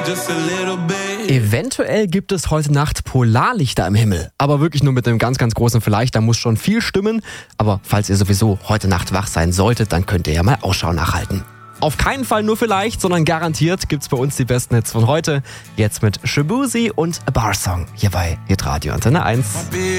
Eventuell gibt es heute Nacht Polarlichter im Himmel. Aber wirklich nur mit einem ganz, ganz großen Vielleicht. Da muss schon viel stimmen. Aber falls ihr sowieso heute Nacht wach sein solltet, dann könnt ihr ja mal Ausschau nachhalten. Auf keinen Fall nur vielleicht, sondern garantiert gibt's bei uns die besten Hits von heute. Jetzt mit Shaboozey und A Bar Song hier bei Hitradio Antenne 1.